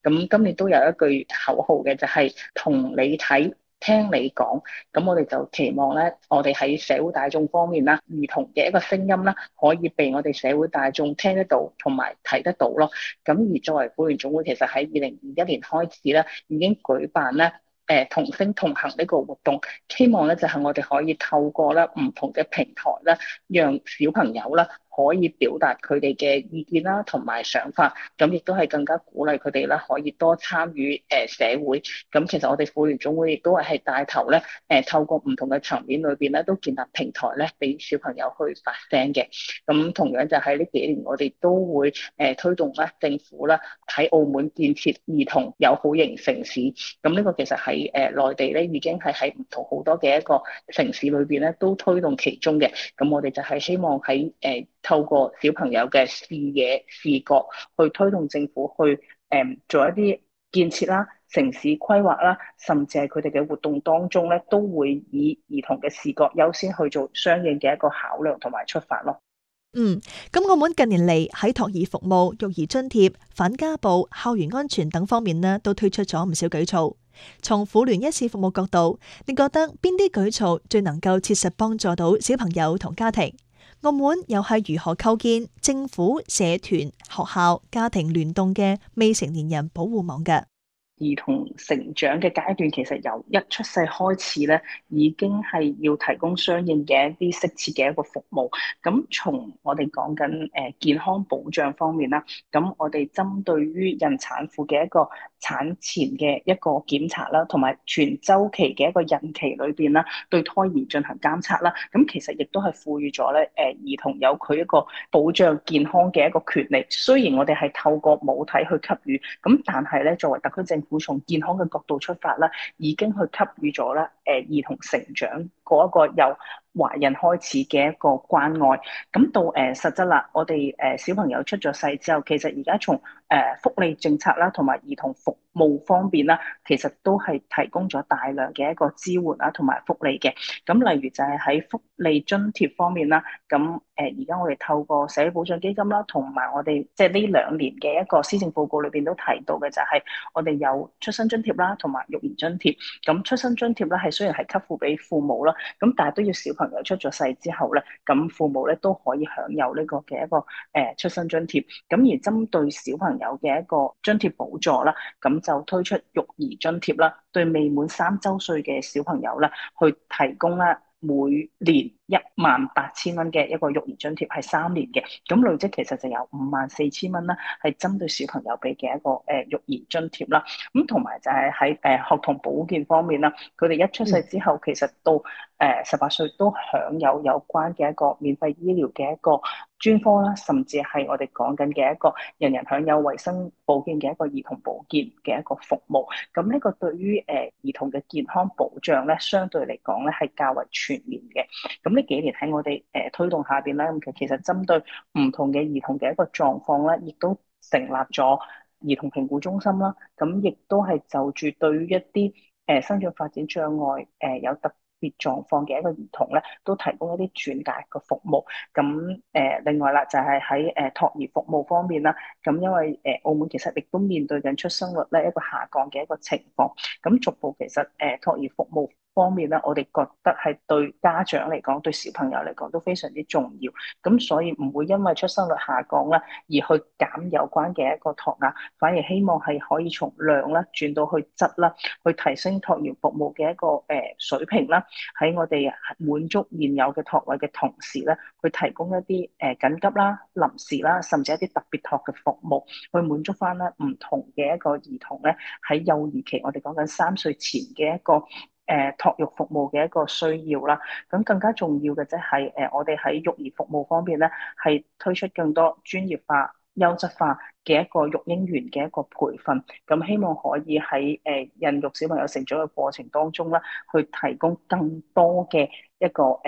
咁今年都有一句口號嘅，就係同你睇，聽你講。咁我哋就期望咧，我哋喺社會大眾方面啦，兒童嘅一個聲音啦，可以被我哋社會大眾聽得到同埋睇得到咯。咁而作為婦聯總會，其實喺2021年開始咧，已經舉辦咧同聲同行呢個活動，希望咧就係我哋可以透過咧唔同嘅平台咧，讓小朋友啦可以表達佢哋嘅意見啦同埋想法，咁亦都係更加鼓勵佢哋啦可以多參與社會。咁其實我哋婦聯總會亦都係帶頭咧透過唔同嘅層面裏邊咧，都建立平台咧俾小朋友去發聲嘅。咁同樣就喺呢幾年，我哋都會推動咧政府啦喺澳門建設兒童友好型城市。咁呢個其實喺內地咧已經係喺唔同好多嘅一個城市裏邊咧都推動其中嘅。咁我哋就係希望喺透過小朋友嘅視野視覺去推動政府去做一啲建設啦、城市規劃啦，甚至係佢哋嘅活動當中咧，都會以兒童嘅視覺優先去做相應嘅一個考量同埋出發咯。 嗯，咁澳門近年嚟喺托兒服務、育兒津貼、反家暴、校園安全等方面呢，都推出咗唔少舉措。從婦聯一次服務角度，你覺得邊啲舉措最能夠切實幫助到小朋友同家庭？澳門又係如何構建政府、社團、學校、家庭聯動嘅未成年人保護網嘅？ 兒童成長嘅階段，其實由一出世開始咧，已經係要提供相應嘅一啲適切嘅一個服務。咁從我哋講緊健康保障方面啦，咁我哋針對於孕產婦嘅一個產前嘅一個檢查啦，同埋全周期嘅一個孕期裏邊啦，對胎兒進行監測啦。咁其實亦都係賦予咗咧兒童有佢一個保障健康嘅一個權利。雖然我哋係透過母體去給予，咁但係咧作為特區政府從健康嘅角度出發啦，已經去給予咗咧兒童成長嗰一個由懷孕開始嘅一個關愛。咁到實質啦，我哋小朋友出咗世之後，其實而家從福利政策啦，同埋兒童服務方面啦，其實都係提供咗大量嘅一個支援啦，同埋福利嘅。咁例如就係喺福利津貼方面啦，咁而家我哋透過社會保障基金啦，同埋我哋即係呢2年嘅一個施政報告裏邊都提到嘅就係我哋有出生津貼啦，同埋育兒津貼。咁出生津貼咧係雖然係給付俾父母啦，咁但係都要小朋友出咗世之後咧，咁父母咧都可以享有呢個嘅一個出生津貼。咁而針對小朋友嘅一個津貼補助啦，咁就推出育兒津貼啦，對未滿3周歲嘅小朋友啦，去提供啦每年18000蚊嘅一個育兒津貼，係3年嘅。咁累積其實就有54000蚊啦，係針對小朋友俾嘅一個育兒津貼啦。咁同埋就係喺學童保健方面啦，佢哋一出世之後，其實到18歲都享有有關嘅一個免費醫療嘅一個專科啦，甚至係我哋講緊嘅一個人人享有衞生保健嘅一個兒童保健嘅一個服務。咁呢個對於兒童嘅健康保障咧，相對嚟講咧係較為全面嘅。咁呢幾年喺我哋推動下邊咧，咁其實針對唔同嘅兒童嘅一個狀況咧，亦都成立咗兒童評估中心啦。咁亦都係就住對於一啲生長發展障礙有特別狀況嘅一個兒童咧，都提供一啲轉介嘅服務。咁另外啦，就係喺託兒服務方面啦。咁因為澳門其實亦都面對緊出生率咧一個下降嘅一個情況。咁逐步其實託兒服務方面咧，我哋覺得係對家長嚟講，對小朋友嚟講都非常之重要。咁所以唔會因為出生率下降啦，而去減有關嘅一個托額，反而希望係可以從量啦轉到去質啦，去提升托兒服務嘅一個水平啦。喺我哋滿足現有嘅托位嘅同時咧，去提供一啲緊急啦、臨時啦，甚至一啲特別托嘅服務，去滿足翻咧唔同嘅一個兒童咧喺幼兒期，我哋講緊3歲前嘅一個托育服務嘅一個需要啦。咁更加重要嘅即係我哋喺育兒服務方面咧，係推出更多專業化、優質化嘅一個育嬰員嘅一個培訓。咁希望可以喺孕育小朋友成長嘅過程當中咧，去提供更多嘅一個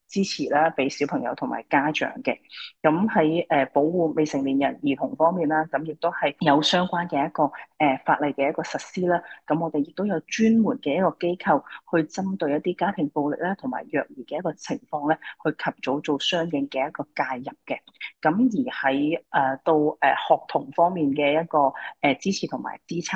支持啦，俾小朋友同埋家長嘅。咁喺保護未成年人兒童方面啦，咁亦都係有相關嘅一個法例嘅一個實施啦。咁我哋亦都有專門嘅一個機構去針對一啲家庭暴力啦同埋虐兒嘅一個情況咧，去及早做相應嘅一個介入嘅。咁而喺到學童方面嘅一個支持同埋支撐。